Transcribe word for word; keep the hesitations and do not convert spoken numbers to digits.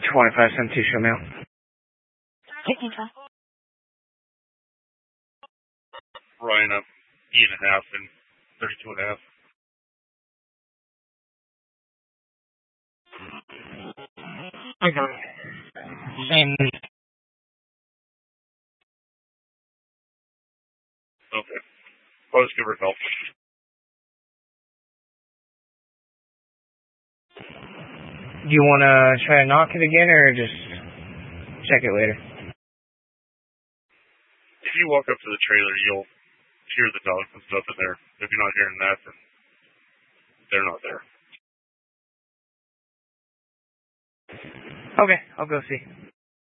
twenty-five cent t-shirt mail. fifteen five. Ryan up E and a half and thirty-two and a half. Okay. Same. Okay. I'll just give her a call. Do you want to try to knock it again or just check it later? If you walk up to the trailer, you'll hear the dogs and stuff in there. If you're not hearing that, then they're not there. Okay, I'll go see.